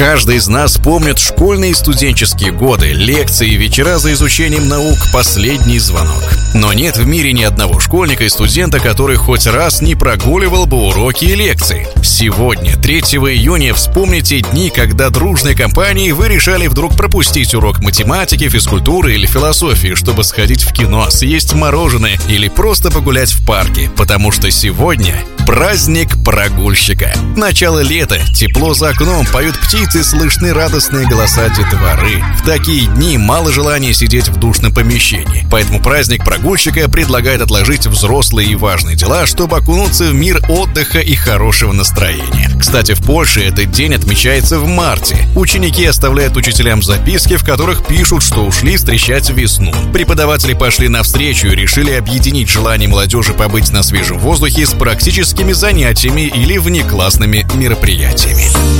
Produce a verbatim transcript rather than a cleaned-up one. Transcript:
Каждый из нас помнит школьные и студенческие годы, лекции, вечера за изучением наук, последний звонок. Но нет в мире ни одного школьника и студента, который хоть раз не прогуливал бы уроки и лекции. Сегодня, третьего июня, вспомните дни, когда дружной компанией вы решали вдруг пропустить урок математики, физкультуры или философии, чтобы сходить в кино, съесть мороженое или просто погулять в парке, потому что сегодня праздник прогульщика. Начало лета, тепло за окном, поют птицы, слышны радостные голоса детворы. В такие дни мало желания сидеть в душном помещении, поэтому праздник прогульщика предлагает отложить взрослые и важные дела, чтобы окунуться в мир отдыха и хорошего настроения. Кстати, в Польше этот день отмечается в марте. Ученики оставляют учителям записки, в которых пишут, что ушли встречать весну. Преподаватели пошли навстречу и решили объединить желание молодежи побыть на свежем воздухе с практическими занятиями или внеклассными мероприятиями.